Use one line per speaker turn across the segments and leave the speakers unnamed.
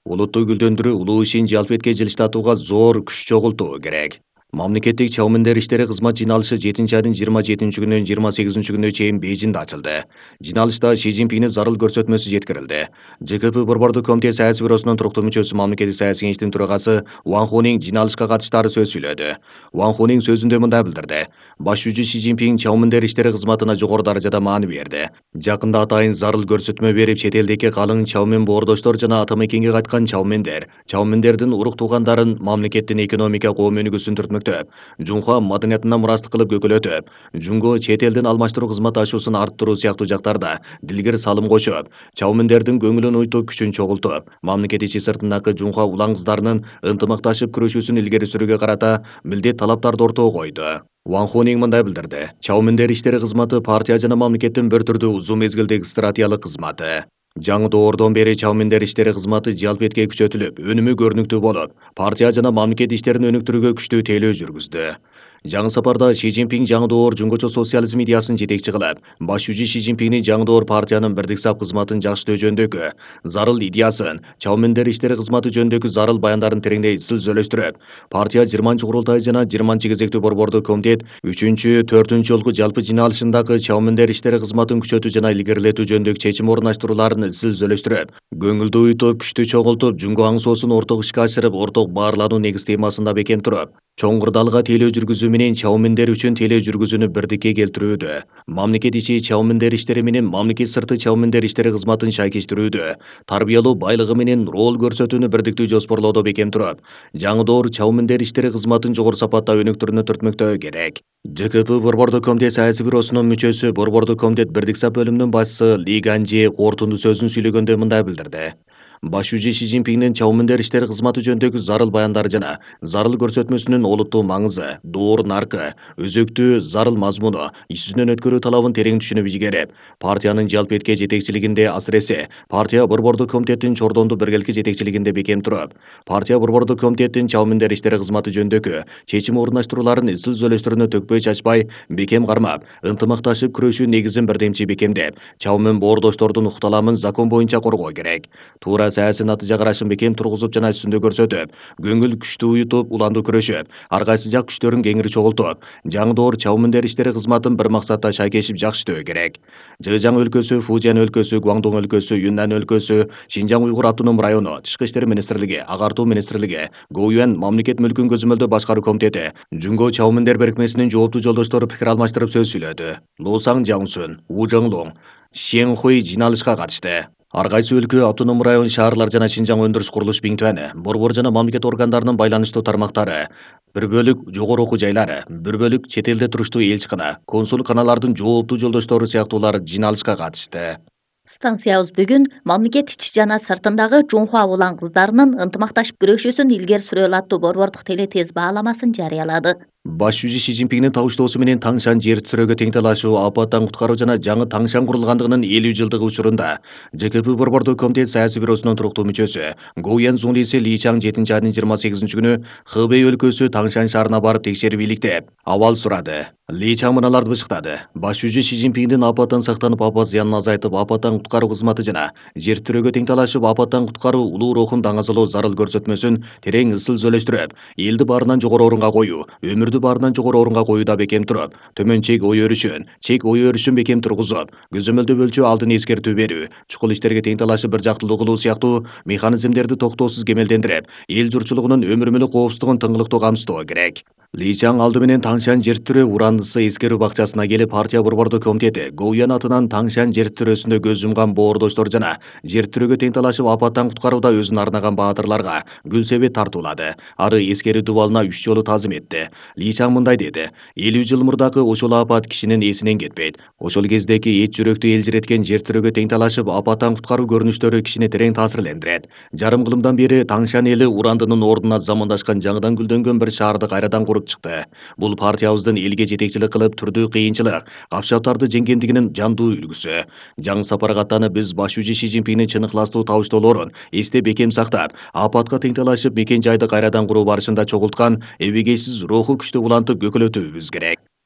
Улутту гүлдөндүрүү улуу ишин жалп эткен жылыштатууга зор күч чогултуу керек. Мамлекеттик чабымдер иштери кызмат жыйналышы 7 айдын 27 күнүнөн 28 күнүнө чейин Бейжиңде ачылды. Жыйналышта Ши Цзиньпиндин зарыл көрсөтмөсү жеткирилди. ЖКП борбордук комитет саясий бюросунун туруктуу мүчөсү мамлекеттик саясий кеңештин төрагасы Ван Хунин жыйналышка катыштары сөз сүйлөдү. Ван Хунин сөзүндө мындай билдирди. Баш жүзү Ши Цзиньпин чабымдер иштери кызматына жогору даражада маани берди. Жакында атайын зарыл көрсөтмө берип, чет элдеги калың чабыммен боордоштор жана ата мекенге кайткан чабымдердин урук туугандарын мамлекеттин экономика коом өнүгүүсүн түртмөктөп, Жунхва маданиятына мурастык кылып көкөлөтүп, Жунго чет элдин алмаштыруу кызмат ашуусун арттыруу сыяктуу жактарда дилгер салым кошуп, чабымдердин көңүлүн уйтуп, күчүн чогултуп, мамлекет ичи сыртындагы Жунхва улан кыздарынын ынтымакташып күрөшүүсүн илгери сүрүүгө карата милдет талаптарды ортого койду. Ван Хунин мындай билдирди. Чабымдер иштери кызматы партия жана мамлекеттин бир түрдүү узун мезгилдеги стратегиялык кызматы. Жаңы доордон бери чабымдер иштери кызматы жалп этке күчөтүлүп, өнүмү көрүнүктүү болуп, партия жана мамлекет иштерин өнүктүрүүгө күчтүү тейлөө жүргүздү. Жаңы сапарда Ши Цзиньпин жаңы доор жунгочо социализм идеясын жетекчи кылып, баш жүзү Ши Цзиньпиндин жаңы доор партиянын бирдик сап кызматын жакшытөө жөнүндөгү зарыл идеясын, чабымдер иштери кызматы жөнүндөгү зарыл баяндарын тереңдей изчил сүйлөштүрүп, партия 20-курултай жана 20-кезектүү борбордук комитет 3-4 жолку жалпы жыйналышындагы чабымдер иштери кызматын күчөтүү жана илгерилетүү жөнүндөгү чечим орундаштырууларын изчил сүйлөштүрүп, көңүлдү уйтуп, күчтү чогултуп, Жунго аңсоосун орток ишке ашырып, орток баарлануу негиз темасында бекем туруп, чоң кырдаалга тейлөө жүргүзүү менен чабымдер үчүн тейлөө жүргүзүүнү бирдикке келтирүүдө, мамлекет ичи чабымдер иштери менен мамлекет сырты чабымдер иштери кызматын шайкештирүүдө, тарбиялоо байлыгы менен роль көрсөтүүнү бирдиктүү жоспорлоодо бекем туруп, жаңы доор чабымдер иштери кызматын жогору сапатта өнүктүрүүнү түртмөктөө керек. ЖКП борбордук комитет саясий бюросунун мүчөсү, борбордук комитет бирдик сап бөлүмүнүн башчысы Ли Ганжи корутундуу сөзүн сүйлөгөндө мындай билдирди. Баш жүзү Ши Цзиньпиндин чабымдер иштери кызматы жөнүндөгү зарыл баяндары жана зарыл көрсөтмөсүнүн олуттуу маңызы, доор наркы, өзөктүү зарыл мазмуну, иш жүзүнөн өткөрүү талабын терең түшүнүп игерип, партиянын жалп этке жетекчилигинде, асыресе партия борбордук комитеттин чордондуу биргеликки жетекчилигинде бекем туруп, партия борбордук комитеттин чабымдер иштери кызматы жөнүндөгү чечим орундаштырууларын изчил сүйлөштөрүнө төкпөй чачпай бекем кармап, ынтымакташып күрөшүү негизин бирдемчи бекемдеп, чабымын боордоштордун укталамын закон боюнча коргоо керек. Туура саясий натыйжа карашын бекем тургузуп жана үстүндө көрсөтүп, көңүл күчтүү уютуп, уланды күрөшүп, ар кайсы жак күчтөрүн кеңири чогултуп, жаңы доор чабымдер иштери кызматын бир максатта шайкешип жакшытөө керек. Жыжаң өлкөсү, Фужиан өлкөсү, Гуандун өлкөсү, Юннан өлкөсү, Шинжаң уйгур автоном району, Тышкы иштер министрлиги, Агартуу министрлиги, Гоюэн мамлекет мүлкүн көзөмөлдөө башкаруу комитети, Жунго чабымдер беркмесинин жооптуу жолдоштору пикир алмаштырып сөз сүйлөдү. Лосаң Жаңсун, У Жаңлоң, Шенхуй жыйналышка катышты. Ар кайсы өлкө, автоном район, шаарлар жана Шинжаң өндүрүш курулуш биңтүәни, борбор жана мамлекет органдарынын байланыштуу тармактары, бир бөлүк жогору окуу жайлары, бир бөлүк чет элде туруштуу элчикана, консулканалардын жооптуу жолдоштору сыяктуулар жыйналышка катышты.
Станциябыз бүгүн мамлекет ичи жана сыртындагы Жунхва улан кыздарынын ынтымакташып күрөшүүсүн илгери сүрөөл аттуу борбордук телетез бааламасын жарыялады.
Баш жүзү Ши Цзиньпиндин табыштоосу менен Таңшан жер титирөөгө тең талашуу, апаттан куткаруу жана жаңы Таңшан курулгандыгынын 50 жылдыгы учурунда ЖКП борбордук комитет саясий бюросунун туруктуу мүчөсү Гоуян Зунлиси Ли Чаң 7 айдын 28 күнү Хэбэй өлкөсү Таңшан шаарына барып текшерип иликтеп, абал сурады. Ли Чаң мыналарды бышыктады. Баш жүзү Ши Цзиньпиндин апаттан сактанып, апат зыянын азайтып, апаттан куткаруу кызматы жана жер титирөөгө тең талашып, апаттан куткаруу улуу рухун даңазалоо зарыл көрсөтмөсүн терең ысыл сүйлөштүрүп, элди баарынан жогору орунга коюу, өмүрдү баарынан жогору орунга коюуда бекем туруп, төмөн чек ой өрүшүн бекем тургузуп, көзөмөлдөө бөлчү алдын эскертүү берүү, чукул иштерге тең талашып бир жактылуу кылуу сыяктуу механизмдерди токтоосуз кемелдендирип, эл журтчулугунун өмүр мүлк коопсуздугун тыңгылыктуу камсыздоо керек. Ли Чаң алды менен Таңшан жер титирөө урандысы эскерүү бакчасына келип, партия борбордук комитети Гоуян атынан Таңшан жер титирөөсүндө көз жумган боордоштор жана жер титирөөгө тең талашып, апаттан куткарууда өзүн арнаган баатырларга гүл себет тартуулады. Ары эскерүү дубалына 3 жолу таазим этти. Ли Чаң мындай деди. 50 жыл мурдагы ошол апат кишинин эсинен кетпейт. Ошол кездеги эч жүрөктү элжиреткен жер титирөөгө тең талашып, апаттан куткаруу көрүнүштөрү кишини терең таасирлендирет. Жарым кылымдан бери Таңшан эли урандынын ордуна замандашкан жаңыдан гүлдөнгөн бир шаарды кайрадан куруп чыкты. Бул партиябыздын элге жетекчилик кылып түрдүү кыйынчылык, капшаптарды жеңгендигинин жандуу үлгүсү. Жаңы сапарга аттанып, биз баш жүзү Ши Цзиньпиндин чын ыкластуу табыштоолорун эсте бекем сактап, апатка тең талашып, мекен жайды кайрадан куруу барышында чогулткан эбегейсиз руху күчтү улантып көкөлөтүүбүз керек.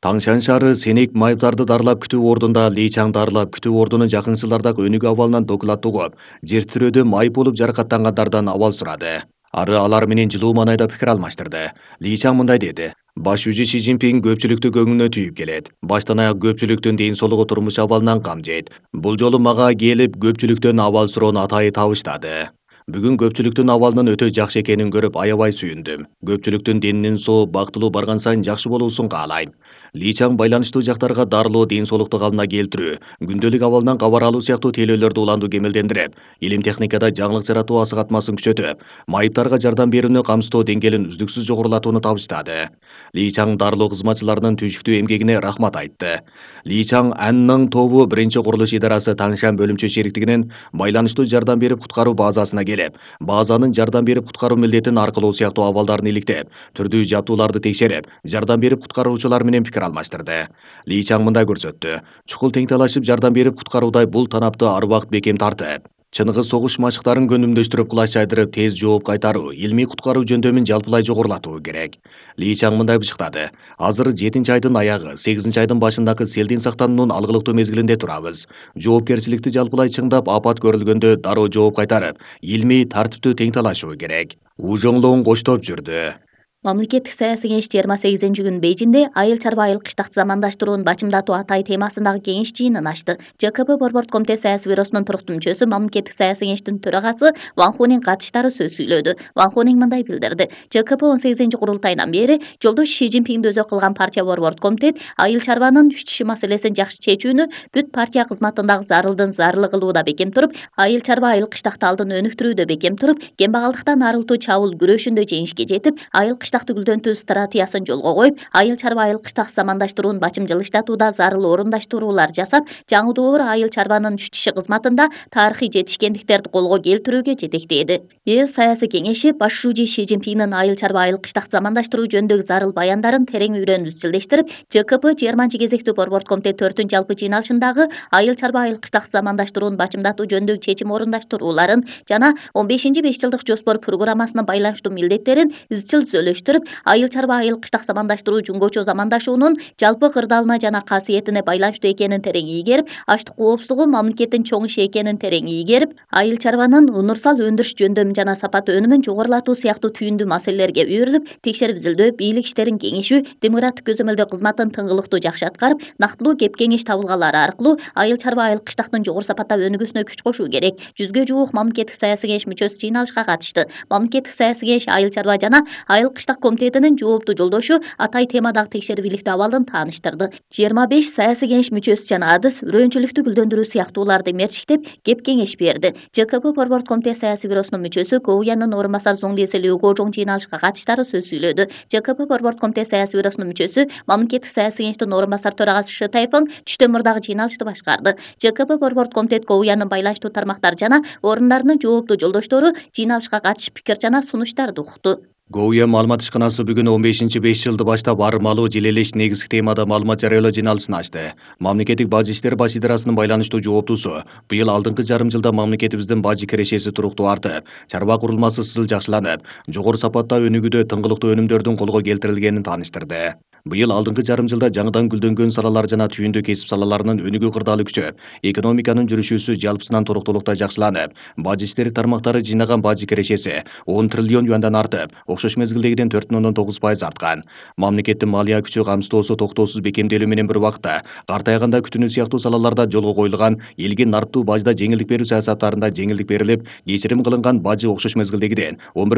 Таңшан шаары Сенек майыптарды дарылап күтүү ордунда Ли Чаң дарылап күтүү ордунун жакынчылардагы өнүгүү абалынан доклад угуп, жер тирөөдө майып болуп жаракаттангандардан абал сурады. Ары алар менен жылуу маанайда пикир алмаштырды. Ли Чаң мындай деди: Баш жүзү Си Цзиньпин көпчүлүктү көңүлүнө түйүп келет. Баштан аяк көпчүлүктүн ден соолугу турмуш абалынан камжейт. Бул жолу мага келип көпчүлүктөн абал суроону атайы табыштады. Бүгүн көпчүлүктүн абалынын өтө жакшы экенин көрүп аябай сүйүндүм. Көпчүлүктүн денинин соо, бактылуу барган сайын жакшы болуусун каалайм. Ли Чаң байланыштуу жактарга дарылоо, ден соолукту калыбына келтирүү, күндөлүк абалынан кабар алуу сыяктуу тейлөөлөрдү улантуу кемелдендирип, илим техникада жаңылык жаратуу асыгатмасын күчөтүп, майыптарга жардам берүүнү камсыздоо деңгээлин үздүксүз жогорулатууну табыштады. Ли Чаң дарылоо кызматчыларынын түйшүктүү эмгегине рахмат айтты. Ли Чаң Анның тобу биринчи курулуш идарасы Таңшан бөлүмчө шериктигинин байланыштуу жардам берип куткаруу базасына келип, базанын жардам берип куткаруу милдетин аркылоо сыяктуу абалдарын иликтеп, түрдүү жабдууларды текшерип, жардам берип куткаруучулар менен пикир алмаштырды. Ли Чаң мындай көрсөттү: чукул тең талашып жардам берип куткаруудай бул танапты ар убакыт бекем тартып, чыныгы согуш машыктарын көнүмдөштүрүп, кылач жайдырып, тез жооп кайтаруу, илмий куткаруу жөндөмүн жалпылай жогорулатуу керек. Ли Чаң мындай бышыктады: азыр 7 айдын аягы, 8 айдын башындагы селден сактануунун алгылыктуу мезгилинде турабыз. Жоопкерчиликти жалпылай чыңдап, апат көрүлгөндө дароо жооп кайтарып, илмий, тартиптүү тең талашуу керек. Ужоңлоң коштоп жүрдү.
Мамлекеттик саясий кеңеш 28-күнү Бейжинде айыл чарба айыл кыштак замандаштырууну бачымдатуу атай темасындагы кеңеш жыйынын ачты. ЖКП Борбордук комитет саясий бюросунун туруктуу мүчөсү, мамлекеттик саясий кеңештин төрагасы Ван Хунин катыштары сөз сүйлөдү. Ван Хунин мындай билдирди: ЖКП 18-курултайынан бери жолдош Си Цзиньпинди өзөк кылган партия Борбордук комитет айыл чарбанын үч маселесин жакшы чечүүнү бүт партия кызматындагы зарылдын зарылы кылууда бекем туруп, айыл чарба айыл кыштак алдын өнүктүрүүдө бекем туруп, кембагалдыктан арылтуу чабуул күрөшүндө жеңишке жетип, айыл кыштакты гүлдөнтүү стратегиясын жолго коюп, айыл чарба айыл кыштак замандаштырууну бачым жылыштатууда зарыл орундаштыруулар жасап, жаңы доор айыл чарбанын үч тиши кызматында тарыхый жетишкендиктерди колго келтирүүгө жетектеди. эл саясий кеңеши баш шужи Си Цзиньпиндин айыл чарба айыл кыштак замандаштыруу жөнүндөгү зарыл баяндарын терең үйрөнүп изчилдештирип, ЖКП 20-кезектүү Борбордук комитет 4 жалпы жыйналышындагы айыл чарба айыл кыштак замандаштырууну бачымдатуу жөнүндөгү чечим орундаштырууларын жана 15-5 жылдык жоспор программасынын байланыштуу милдеттерин изчил түзөлүштүрүп, айыл чарба айыл кыштак замандаштыруу жуңгочо замандашуунун жалпы кырдаалына жана касиетине байланыштуу экенин терең ийгерип, аштык коопсуздугу мамлекеттин чоң иши экенин терең ийгерип, айыл чарбанын унурсал өндүрүш жөндөмүн жана сапат өнүмүн жогорулатуу сыяктуу түйүндүү маселелерге үйрүлүп, текшерип изилдөө, бийлик иштерин кеңешүү, демократик көзөмөлдөө кызматын тыңгылыктуу жакшы аткарып, нактылуу кеп кеңеш табылгалары аркылуу айыл чарба айыл кыштактын жогору сапатта өнүгүүсүнө күч кошуу керек. 100гө жуук мамлекеттик саясий кеңеш мүчөсү жыйналышка катышты. Мамлекеттик саясий кеңеш айыл чарба жана айыл кыштак комитетинин жооптуу жолдошу атай темадагы текшерип иликтөө абалын тааныштырды. 25 саясий кеңеш мүчөсү жана адыс үрөөнчүлүктү гүлдөндүрүү сыяктууларды мерчиктеп, кеп кеңеш берди. ЖКП Борбордук комитет саясий бюросунун мүчөсү Коуянын орун басары Зуңлисе Лю Гожоң жыйналышка катыштары сөз сүйлөдү. ЖКП Борбордук комитет саясий бюросунун мүчөсү, мамлекеттик саясий кеңештин орун басары төрагасы Шы Тайфың Түштөмүрдагы жыйналышты башкарды. ЖКП Борбордук комитет Коуянын байланыштуу тармактары жана орундарынын жооптуу жолдоштору жыйналышка катышып пикир жана сунуштарды укту.
Гоуя маалымат ишканасы бүгүн 15-5 жылды баштап армалуу желелеш негизги темада маалымат жарыялоо жыйналышын ачты. Мамлекеттик бажы иштери баш идарасынын байланыштуу жооптуусу: быйыл алдыңкы жарым жылда мамлекетибиздин бажы кирешеси туруктуу артып, чарба курулмасы сызыл жакшыланып, жогору сапатта өнүгүүдө тыңгылыктуу өнүмдөрдүн колго келтирилгенин тааныштырды. Быйыл алдыңкы жарым жылда жаңыдан гүлдөнгөн салалар жана түйүндүү кесип салаларынын өнүгүү кырдаалы күчөп, экономиканын жүрүшүүсү жалпысынан туруктуулукта жакшыланып, бажы иштери тармактары жыйнаган бажы кирешеси 10 триллион юандан артып, окшош мезгилдегиден 4,9% арткан. Мамлекеттин малия күчү камсыздоосу токтоосуз бекемделүү менен бир убакта картайганда күтүнүү сыяктуу салаларда жолго коюлган элге нарттуу бажда жеңилдик берүү саясаттарында жеңилдик берилип, кечирим кылынган бажы окшош мезгилдегиден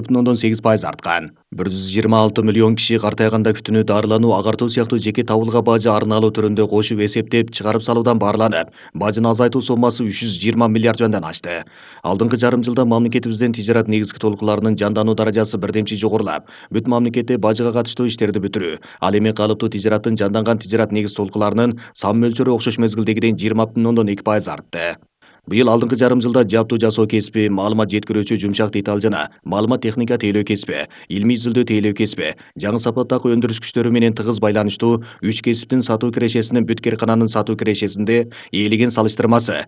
11,8% арткан. 126 миллион киши картайганда күтүнүү, дарылануу, агартуу сыяктуу жеке табылга бажы арналуу түрүндө кошуп эсептеп чыгарып салуудан баарланып, бажыны азайтуу соммасы 320 миллиард юандан ашты. Алдыңкы жарым жылда мамлекетибиздин тижарат негизги толкуларынын жандануу даражасы бирдемчи жогорулап, бүт мамлекетте бажыга катыштуу иштерди бүтүрүү, ал эми калыптуу тижараттын жанданган тижарат негиз толкуларынын сан мөлчөрү окшош мезгилдегиден 20,2% артты. Быйыл алдыңкы жарым жылда жабдуу жасоо кесиби, маалымат жеткирүүчү жумшак деталь жана маалымат техника тейлөө кесиби, илмий изилдөө тейлөө кесиби, жаңы сапаттагы өндүрүш күчтөрү менен тыгыз байланыштуу 3 кесиптин сатуу кирешесинин бүт керкананын сатуу кирешесинде ээлеген салыштырмасы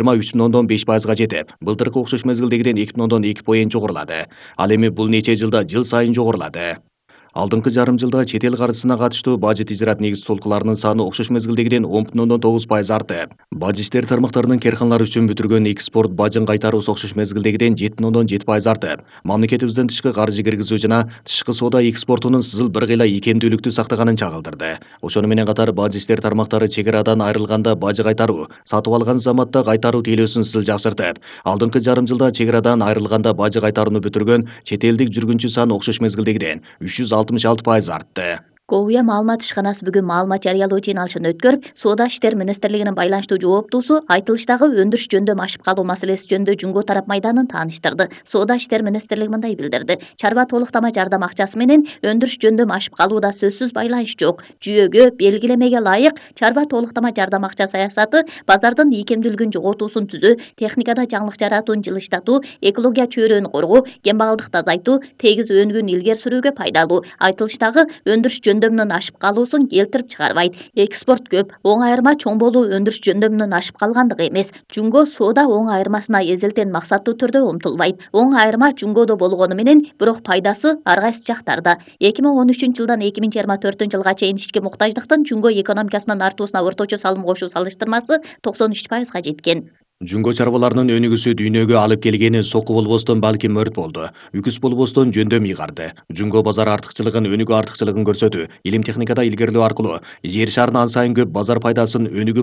23,5%га жетип, былтыркы окшош мезгилдегиден 2,2 поен жогорулады. Ал эми бул нече жылда жыл сайын жогорулады. Алдыңкы жарым жылда чет эл каржысына катыштуу бажы тижарат негиз толкуларынын саны окшош мезгилдегиден 10,9% артып. Бажы иштери тармактарынын керканлары үчүн бүтүргөн экспорт бажын кайтаруусу окшош мезгилдегиден 7,7% артып. Мамлекетибиздин тышкы каржы киргизүү жана тышкы соода экспортунун сызыл бир кыйла икемдүүлүктү сактаганын чагылдырды. Ошону менен катар бажы иштери тармактары чек арадан айрылганда бажы кайтаруу, сатып алган заматта кайтаруу тейлөөсүн сызыл жакшыртып, алдыңкы жарым жылда чек арадан айрылганда бажы кайтарууну бүтүргөн чет элдик жүргүнчү саны окшош мезгилдегиден 366% артты.
КОУЯ маалымат ишканасы бүгүн маалымат жарыялоо жыйналышын өткөрүп, Соода иштери министрлигинин байланыштуу жооптуусу айтылыштагы өндүрүш жөндөм ашып калуу маселеси жөнүндө Жумго тарап майданын тааныштырды. Соода иштери министрлиги мындай билдирди: чарба толуктама жардам акчасы менен өндүрүш жөндөм ашып калууда сөзсүз байланыш жок. Жүйөгө, белгилемеге ылайык чарба толуктама жардам акча саясаты базардын ийкемдүүлүгүн жоготуусун түзүү, техникада жаңылык жаратууну жылыштатуу, экология чөйрөнү коргоо, кембагалдыкты азайтуу, тегиз өнүгүүнү илгери сүрүүгө пайдалуу. Айтылыштагы өндүрүш жөндөмүнүн ашып калуусун келтирип чыгарбайт. Экспорт көп, оң айырма чоң болуу өндүрүш жөндөмүнүн ашып калгандыгы эмес. Жумго соода оң айырмасына эзелтен максаттуу түрдө умтулбайт. Оң айырма Жумгодо болгону менен, бирок пайдасы ар кайсы жактарда. 2013-жылдан 2024 жылга чейин ички муктаждыктын Жумго экономикасынын артуусуна орточо салым кошуу салыштырмасы 93%га жеткен.
Жумго чарбаларынын өнүгүүсү дүйнөгө алып келгени сокку болбостон балким өрт болду. Үкүс болбостон жөндөм ыйгарды. Жумго базар артыкчылыгын, өнүгүү артыкчылыгын көрсөтүү, илим техникада илгерилөө аркылуу жер шарынын ан сайын көп базар пайдасын өнүгүү